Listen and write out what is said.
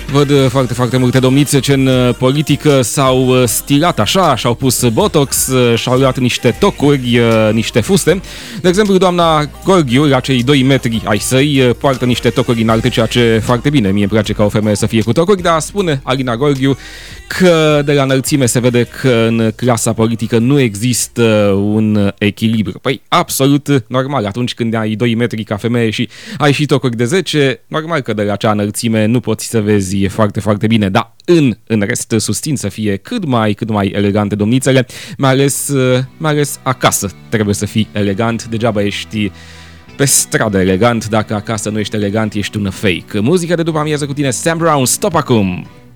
Văd foarte, foarte multe domnițe ce în politică s-au stilat așa, și-au pus botox, și-au luat niște tocuri, niște fuste. De exemplu, doamna Gorghiu, la cei 2 metri ai săi, poartă niște tocuri înalte, ceea ce foarte bine. Mie îmi place ca o femeie să fie cu tocuri, dar spune Alina Gorghiu că de la înălțime se vede că în clasa politică nu există un echilibru. Păi, absolut normal. Atunci când ai 2 metri ca femeie și ai și tocuri de 10, normal că de la acea înălțime nu poți să vezi foarte, foarte bine. Dar în rest susțin să fie cât mai elegante domnițele, mai ales acasă trebuie să fii elegant. Degeaba ești pe stradă elegant, dacă acasă nu ești elegant, ești un fake. Muzica de după amiază cu tine, Sam Brown, stop acum!